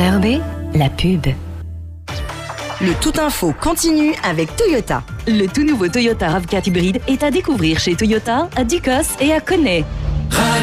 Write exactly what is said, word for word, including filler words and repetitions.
R B, la pub. Le Tout Info continue avec Toyota. Le tout nouveau Toyota RAV quatre hybride est à découvrir chez Toyota, à Ducos et à Connay.